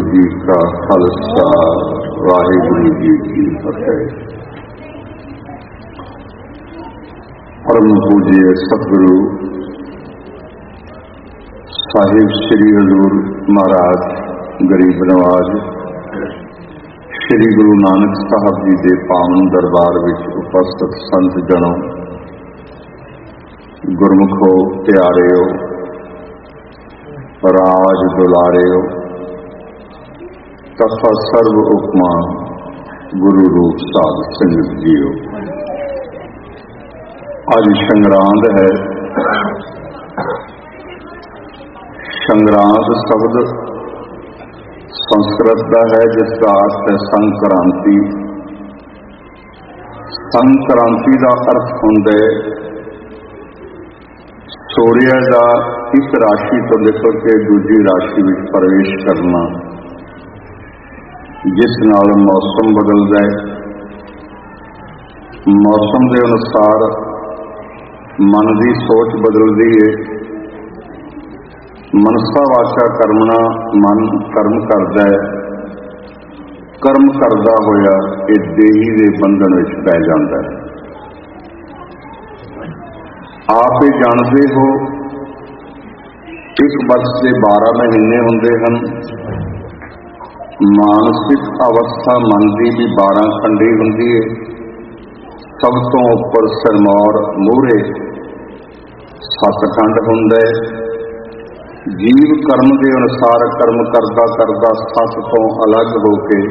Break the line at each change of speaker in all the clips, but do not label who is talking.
जी का खालसा, वाहिगुरु जी की फतेह। परम पूज्य सतगुरु साहिब श्री हजूर महाराज गरीब नवाज श्री गुरु नानक साहब जी के पावन दरबार में उपस्थित संत जनों, गुरमुखो प्यारेओ, राज दुलारेओ तथा सर्व उपमा गुरु रूप साध संगत जीओ। आज संग्रांद है। संग्रांद शब्द संस्कृत का है जिसका अर्थ है संक्रांति। संक्रांति का अर्थ होंदा है सूर्य का इस राशि तो निकल के दूजी राशि में प्रवेश करना, जिस नाल मौसम बदलता है। मौसम के अनुसार मन की सोच बदलती है। मनसा वाचा कर्मणा, मन कर्म करता है। कर्म करता होया ये देही के बंधन में पै जाता है। आप ही जानते हो एक वर्ष के 12 महीने होंगे हैं। मानसिक अवस्था मन की भी 12 खंडी होंगी है। सब तो उपर सिरमौर मूहरे 7 खंड होंगे। जीव कर्म के अनुसार कर्म करता करता 7 तो अलग होके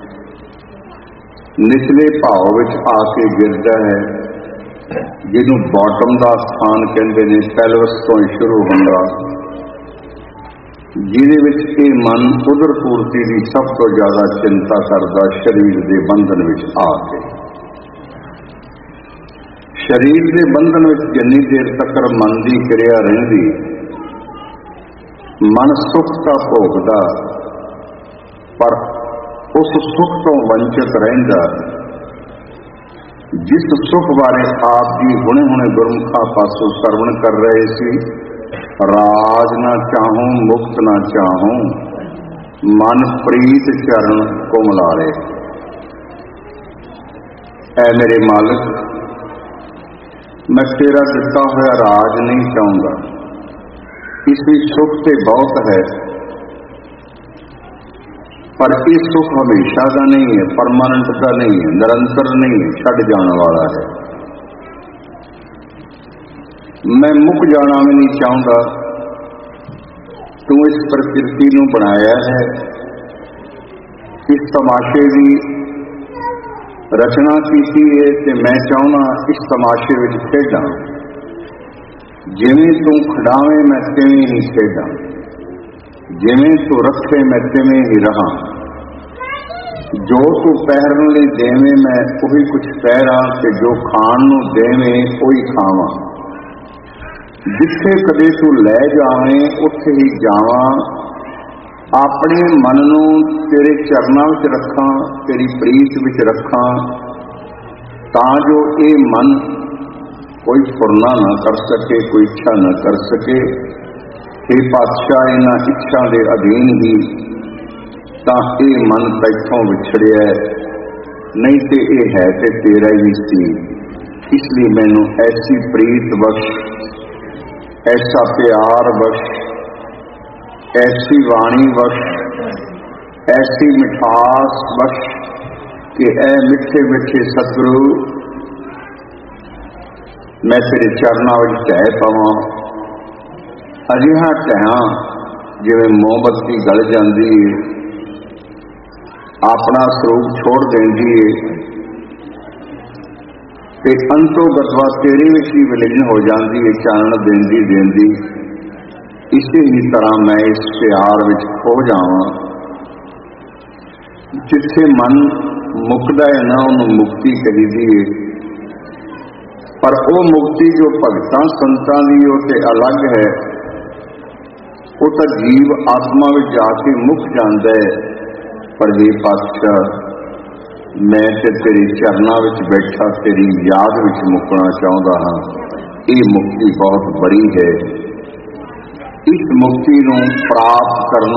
निचले भाव में आके गिरता है, जिन्हों बॉटम का स्थान कहते हैं। पैलवस तो ही शुरू होगा, जिहदे मन उधर पूर्ति की सब तो ज्यादा चिंता करता। शरीर के बंधन में आके शरीर के बंधन में जिन्नी देर तक मन की क्रिया रहिंदी, मन सुख का भोगदा पर उस सुख तो वंचित रहिंदा जिस सुख बारे आप जी हुणे हुणे गुरमुखा पासों सरवण कर रहे सी। राज ना चाहूं मुक्त ना चाहूं, मन प्रीत चरण कोमलारे। ऐ मेरे मालिक, मैं तेरा दिता होया राज नहीं चाहूंगा। इसमें सुख ते बहुत है, पर ये सुख हमेशा का नहीं है, परमानेंट का नहीं है, निरंतर नहीं है, छड़ जाने वाला है। मैं मुक जाना भी नहीं चाहता। तू इस प्रकृति को बनाया है, इस तमाशे की रचना की है, ते मैं चाहना इस तमाशे में खेडा। जिवें तू खिडावे मैं तिवें ही खेडा, जिवें तू रखे मैं तिवें ही रहा। जो तू पहरन लई देवें मैं वही कुछ पहरा, ते जो खाण नूं देवें वही खावां। जिथे कदे तू लै जावें उत्थे ही जावां। अपने मन नूं तेरे चरनां विच रखां, तेरी प्रीत विच रखां, तां जो ये मन कोई फुरना ना कर सके, कोई इच्छा ना कर सके। हे पातशाह, इन्हां इच्छा के अधीन ही तां ये मन तैथों विछड़िया, नहीं तो ये है ते तेरा ही सी। इसलिए मैनू ऐसी प्रीत बख्श, ऐसा प्यार बख्श, ऐसी वाणी बख्श, ऐसी मिठास बख्श कि ऐ मिठे मिठे सतगुरु मैं तेरे चरणों में ढह पवां। अजिहा ढहां जिवें मोमबत्ती गल जाती है, अपना स्वरूप छोड़ देंदी है, ते अंतों गतवा तेरे विच ही विलीन हो जाती है, चानण देंदी देंदी। इसी ही तरह मैं इस प्यार विच खो जावां। जिथे मन मुकदा है ना, उन्होंने मुक्ति कहीदी है। पर वो मुक्ति जो भगतां संतां दी उते अलग है, वो तो जीव आत्मा में जाके मुक जाता है। पर हे पातशाह, मैं ते तेरे चरणों में बैठा तेरी याद में मुकना चाहता हाँ। ये मुक्ति बहुत बड़ी है। इस मुक्ति को प्राप्त करना